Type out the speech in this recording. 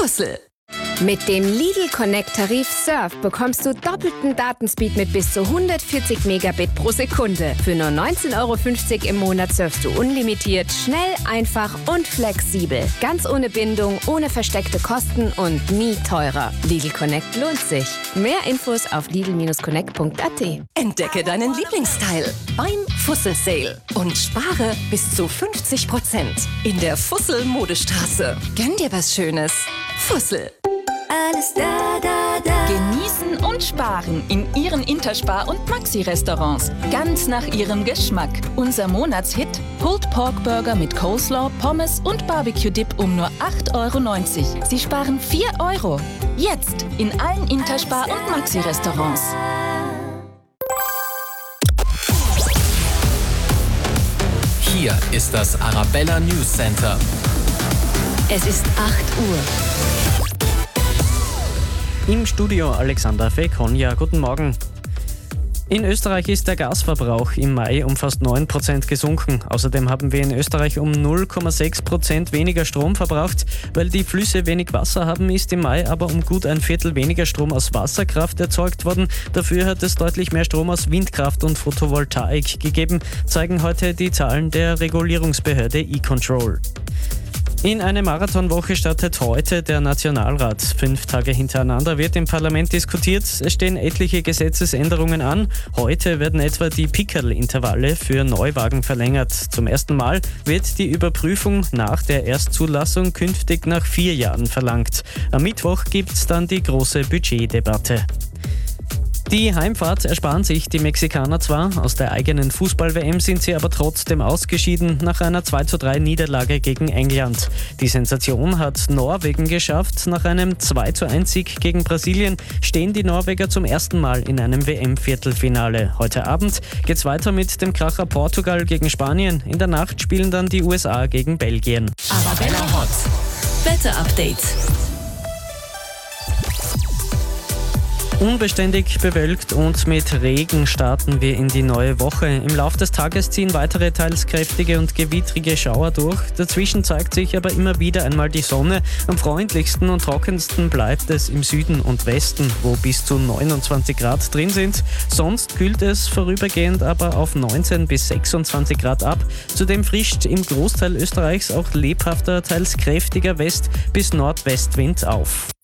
Fussel. Mit dem Lidl Connect Tarif Surf bekommst du doppelten Datenspeed mit bis zu 140 Megabit pro Sekunde. Für nur 19,50 € im Monat surfst du unlimitiert, schnell, einfach und flexibel. Ganz ohne Bindung, ohne versteckte Kosten und nie teurer. Lidl Connect lohnt sich. Mehr Infos auf lidl-connect.at. Entdecke deinen Lieblingsteil beim Fussel Sale und spare bis zu 50% in der Fussel Modestraße. Gönn dir was Schönes. Fussel. Alles da, da, da. Genießen und sparen in Ihren Interspar- und Maxi-Restaurants. Ganz nach Ihrem Geschmack. Unser Monatshit: Pulled Pork Burger mit Coleslaw, Pommes und Barbecue-Dip um nur 8,90 €. Sie sparen 4 €. Jetzt in allen Interspar- und Maxi-Restaurants. Hier ist das Arabella News Center. Es ist 8 Uhr. Im Studio Alexander Fekonja. Guten Morgen. In Österreich ist der Gasverbrauch im Mai um fast 9% gesunken. Außerdem haben wir in Österreich um 0,6% weniger Strom verbraucht. Weil die Flüsse wenig Wasser haben, ist im Mai aber um gut ein Viertel weniger Strom aus Wasserkraft erzeugt worden. Dafür hat es deutlich mehr Strom aus Windkraft und Photovoltaik gegeben, zeigen heute die Zahlen der Regulierungsbehörde E-Control. In eine Marathonwoche startet heute der Nationalrat. 5 Tage hintereinander wird im Parlament diskutiert. Es stehen etliche Gesetzesänderungen an. Heute werden etwa die Pickerl-Intervalle für Neuwagen verlängert. Zum ersten Mal wird die Überprüfung nach der Erstzulassung künftig nach 4 Jahren verlangt. Am Mittwoch gibt es dann die große Budgetdebatte. Die Heimfahrt ersparen sich die Mexikaner zwar, aus der eigenen Fußball-WM sind sie aber trotzdem ausgeschieden nach einer 2:3 Niederlage gegen England. Die Sensation hat Norwegen geschafft. Nach einem 2:1 Sieg gegen Brasilien stehen die Norweger zum ersten Mal in einem WM-Viertelfinale. Heute Abend geht's weiter mit dem Kracher Portugal gegen Spanien. In der Nacht spielen dann die USA gegen Belgien. Arabella Hot. Wetterupdate. Unbeständig bewölkt und mit Regen starten wir in die neue Woche. Im Laufe des Tages ziehen weitere teils kräftige und gewittrige Schauer durch. Dazwischen zeigt sich aber immer wieder einmal die Sonne. Am freundlichsten und trockensten bleibt es im Süden und Westen, wo bis zu 29 Grad drin sind. Sonst kühlt es vorübergehend aber auf 19 bis 26 Grad ab. Zudem frischt im Großteil Österreichs auch lebhafter, teils kräftiger West- bis Nordwestwind auf.